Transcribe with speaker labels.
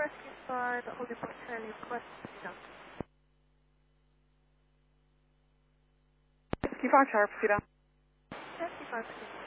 Speaker 1: rescue side, Olympus Charlie, request to down.
Speaker 2: Whiskey 5 Sharp, Cedar.
Speaker 1: Rescue 5,